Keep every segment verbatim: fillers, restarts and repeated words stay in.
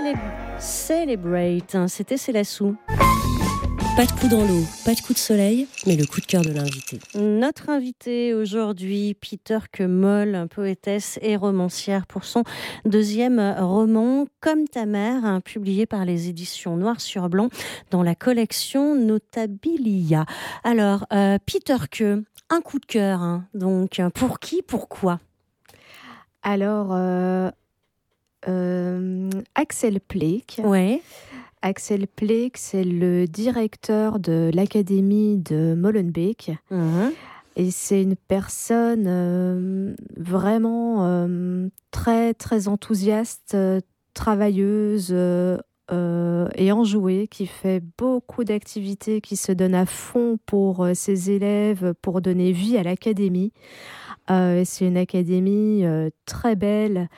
Célé- Celebrate, hein, c'était Célassou. Pas de coup dans l'eau, pas de coup de soleil, mais le coup de cœur de l'invité. Notre invité aujourd'hui, Peter Kemol, poétesse et romancière pour son deuxième roman, Comme ta mère, hein, publié par les éditions Noir sur Blanc dans la collection Notabilia. Alors, euh, Peter Ke, un coup de cœur, hein, donc pour qui, pourquoi ? Alors, euh, euh, Axel Pleek. Ouais. Axel Pleek, c'est le directeur de l'Académie de Molenbeek. Mmh. Et c'est une personne euh, vraiment euh, très, très enthousiaste, euh, travailleuse euh, euh, et enjouée, qui fait beaucoup d'activités, qui se donne à fond pour euh, ses élèves, pour donner vie à l'Académie. Euh, c'est une académie euh, très belle.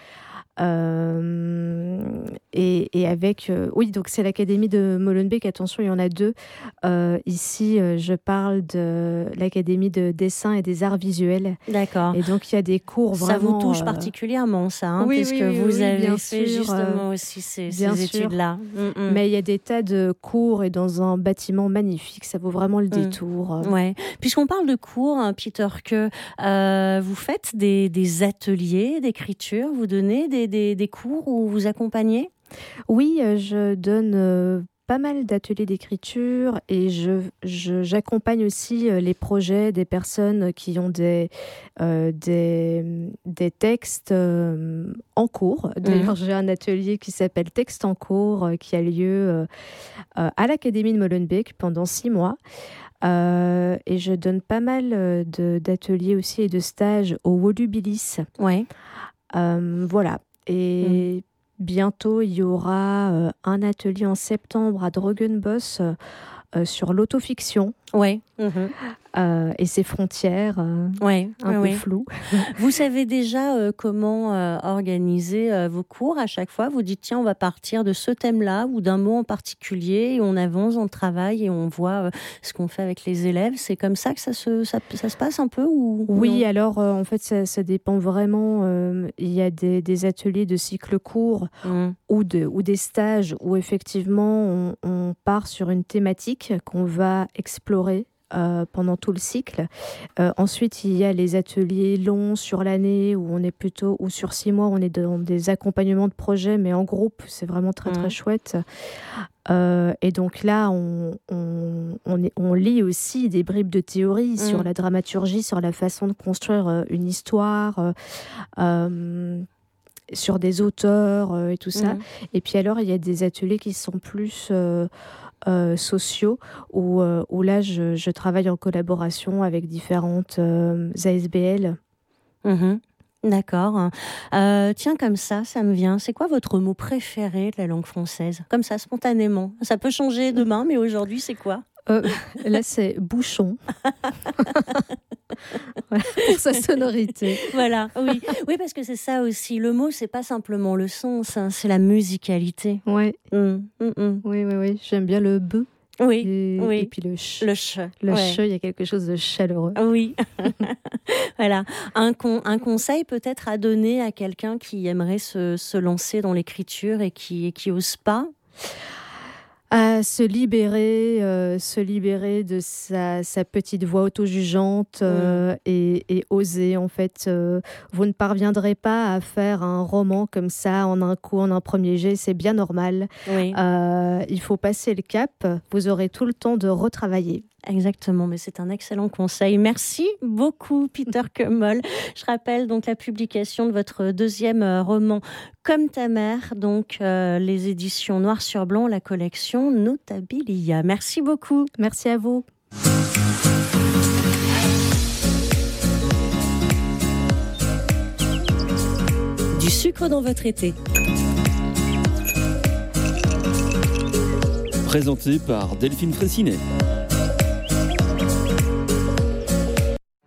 Euh, et, et avec euh, oui, donc c'est l'académie de Molenbeek. Attention, il y en a deux euh, ici. euh, je parle de l'académie de dessin et des arts visuels. D'accord. Et donc il y a des cours ça vraiment. vous touche euh, particulièrement, ça, hein, oui, puisque oui, oui, vous oui, avez bien fait sûr, justement euh, aussi ces, bien ces sûr. études-là. Mm-mm. Mais il y a des tas de cours et dans un bâtiment magnifique. Ça vaut vraiment le détour. Ouais. Puisqu'on parle de cours, hein, Peter, que euh, vous faites des, des ateliers d'écriture, vous donnez des, des, des cours où vous accompagnez ? Oui, euh, je donne euh, pas mal d'ateliers d'écriture et je, je- j'accompagne aussi euh, les projets des personnes qui ont des, euh, des, des textes euh, en cours. D'ailleurs, j'ai un atelier qui s'appelle Texte en cours euh, qui a lieu euh, euh, à l'Académie de Molenbeek pendant six mois. Euh, et je donne pas mal euh, de, d'ateliers aussi et de stages au Volubilis. Ouais. Euh, voilà. Et bientôt, il y aura euh, un atelier en septembre à Drogenbos euh, euh, sur l'autofiction Ouais. Mhm. euh, et ses frontières euh, Ouais. un ouais, peu ouais. floues. Vous savez déjà euh, comment euh, organiser euh, vos cours à chaque fois ? Vous dites, tiens, on va partir de ce thème-là ou d'un mot en particulier et on avance, on travaille et on voit euh, ce qu'on fait avec les élèves. C'est comme ça que ça se, ça, ça se passe un peu ou Oui, non ? alors euh, en fait, ça, ça dépend vraiment. euh, il y a des, des ateliers de cycle court Mmh. ou, de, ou des stages où effectivement on, on part sur une thématique qu'on va explorer euh, pendant tout le cycle. Euh, ensuite, il y a les ateliers longs sur l'année où on est plutôt, ou sur six mois, on est dans des accompagnements de projets, mais en groupe, c'est vraiment très très Mhm. chouette. Euh, et donc là, on, on, on, est- on lit aussi des bribes de théorie sur Mhm. la dramaturgie, sur la façon de construire euh, une histoire. euh, euh, sur des auteurs euh, et tout ça. Mhm. Et puis alors, il y a des ateliers qui sont plus euh, euh, sociaux, où, euh, où là, je, je travaille en collaboration avec différentes euh, A S B L. Mhm. D'accord. Euh, tiens, comme ça, ça me vient. C'est quoi votre mot préféré de la langue française ? Comme ça, spontanément. Ça peut changer demain, mais aujourd'hui, c'est quoi ? Euh, là, c'est bouchon. Voilà, pour sa sonorité. Voilà, oui. Oui, parce que c'est ça aussi. Le mot, c'est pas simplement le sens, hein, c'est la musicalité. Ouais. Mmh, mmh, mmh. Oui, oui, oui. J'aime bien le b. Oui, Et, oui. et puis le ch. Le ch. Le ouais. ch, il y a quelque chose de chaleureux. Oui. Voilà. Un, con, un conseil peut-être à donner à quelqu'un qui aimerait se, se lancer dans l'écriture et qui, et qui ose pas. À se libérer, euh, se libérer de sa, sa petite voix auto-jugeante euh, et, et oser. En fait, euh, vous ne parviendrez pas à faire un roman comme ça en un coup, en un premier jet. C'est bien normal. Oui. Euh, il faut passer le cap. Vous aurez tout le temps de retravailler. Exactement, mais c'est un excellent conseil. Merci beaucoup, Peter Kemol. Je rappelle donc la publication de votre deuxième roman, Comme ta mère, donc euh, les éditions Noir sur Blanc, la collection Notabilia. Merci beaucoup. Merci à vous. Du sucre dans votre été. Présenté par Delphine Fraissinet.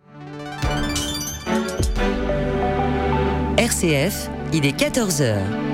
R C F, il est quatorze heures.